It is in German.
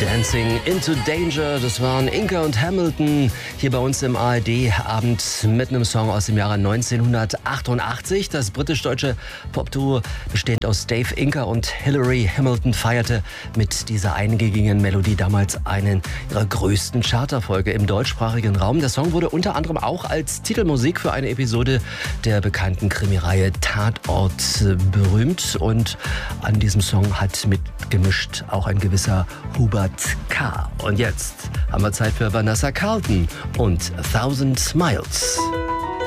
Dancing into Danger, das waren Inca und Hamilton hier bei uns im ARD-Abend mit einem Song aus dem Jahre 1988. Das britisch-deutsche Popduo, bestehend aus Dave Inca und Hilary Hamilton, feierte mit dieser eingängigen Melodie damals einen ihrer größten Charterfolge im deutschsprachigen Raum. Der Song wurde unter anderem auch als Titelmusik für eine Episode der bekannten Krimireihe Tatort berühmt. Und an diesem Song hat mitgemischt auch ein gewisser Hubert K. Und jetzt haben wir Zeit für Vanessa Carlton und 1000 Miles.